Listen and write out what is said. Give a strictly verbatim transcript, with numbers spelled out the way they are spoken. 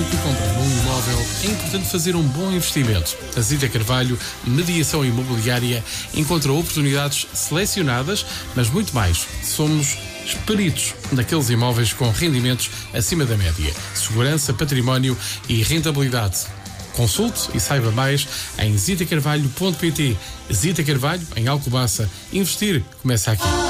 de comprar um imóvel, é importante fazer um bom investimento. A Zita Carvalho, Mediação Imobiliária, encontra oportunidades selecionadas, mas muito mais. Somos peritos naqueles imóveis com rendimentos acima da média, segurança, património e rentabilidade. Consulte e saiba mais em zita carvalho ponto pt. Zita Carvalho, em Alcobaça. Investir começa aqui.